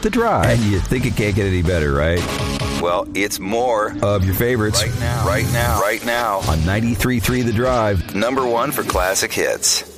The Drive. And you think it can't get any better, right? Well, it's more of your favorites. Right now. On 93.3 The Drive. #1 for classic hits.